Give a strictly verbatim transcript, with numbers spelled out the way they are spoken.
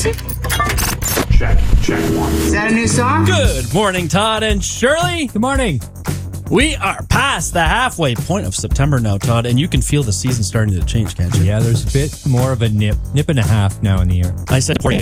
music? Check, check one. Is that a new song? Good morning, Todd and Shirley. Good morning. We are past the halfway point of September now, Todd, and you can feel the season starting to change, can't you? Yeah, there's a bit more of a nip, nip and a half now in the air. I said